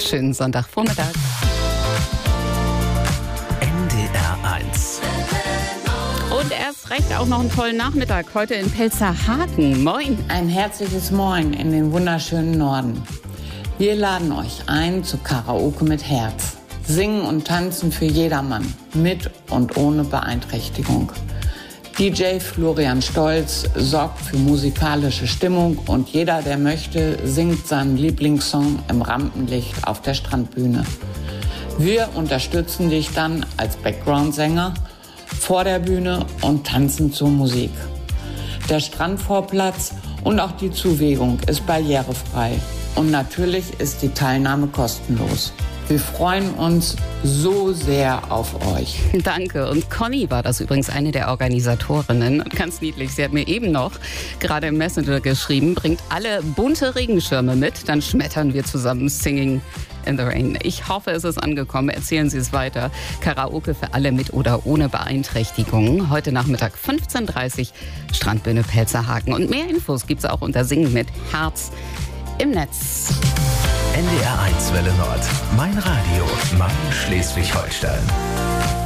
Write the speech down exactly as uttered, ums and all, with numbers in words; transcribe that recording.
Schönen Sonntagvormittag. N D R eins. Und erst recht auch noch einen tollen Nachmittag heute in Pelzerhaken. Moin. Ein herzliches Moin in den wunderschönen Norden. Wir laden euch ein zu Karaoke mit Herz. Singen und tanzen für jedermann, mit und ohne Beeinträchtigung. D J Florian Stolz sorgt für musikalische Stimmung und jeder, der möchte, singt seinen Lieblingssong im Rampenlicht auf der Strandbühne. Wir unterstützen dich dann als Background-Sänger vor der Bühne und tanzen zur Musik. Der Strandvorplatz und auch die Zuwegung ist barrierefrei und natürlich ist die Teilnahme kostenlos. Wir freuen uns so sehr auf euch. Danke. Und Conny war das übrigens, eine der Organisatorinnen. Ganz niedlich. Sie hat mir eben noch gerade im Messenger geschrieben, bringt alle bunte Regenschirme mit, dann schmettern wir zusammen Singing in the Rain. Ich hoffe, es ist angekommen. Erzählen Sie es weiter. Karaoke für alle mit oder ohne Beeinträchtigungen. Heute Nachmittag fünfzehn Uhr dreißig, Strandbühne Pelzerhaken. Und mehr Infos gibt es auch unter Singen mit Herz im Netz. N D R eins Welle Nord. Mein Radio. Mein Schleswig-Holstein.